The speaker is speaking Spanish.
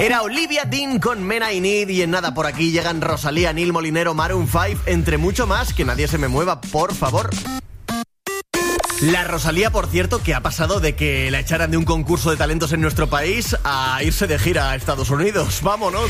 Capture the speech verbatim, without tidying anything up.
Era Olivia Dean con Men I Need y en nada por aquí llegan Rosalía, Neil Molinero, Maroon cinco, entre mucho más. Que nadie se me mueva, por favor. La Rosalía, por cierto, que ha pasado de que la echaran de un concurso de talentos en nuestro país a irse de gira a Estados Unidos. ¡Vámonos!